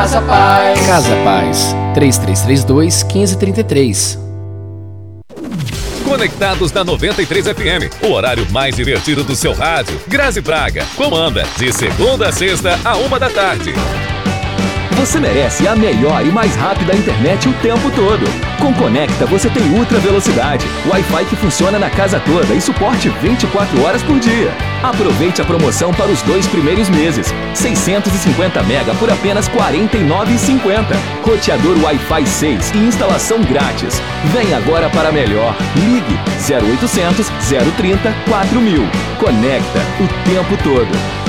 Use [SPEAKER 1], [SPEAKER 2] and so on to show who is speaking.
[SPEAKER 1] Casa Paz.
[SPEAKER 2] Casa Paz, 3332-1533.
[SPEAKER 3] Conectados na 93 FM, o horário mais divertido do seu rádio. Grazi Braga comanda de segunda a sexta, à 1h da tarde.
[SPEAKER 4] Você merece a melhor e mais rápida internet o tempo todo. Com Conecta você tem ultra velocidade, Wi-Fi que funciona na casa toda e suporte 24 horas por dia. Aproveite a promoção para os 2 primeiros meses. 650 mega por apenas R$ 49,50. Roteador Wi-Fi 6 e instalação grátis. Vem agora para melhor. Ligue 0800 030 4000. Conecta o tempo todo.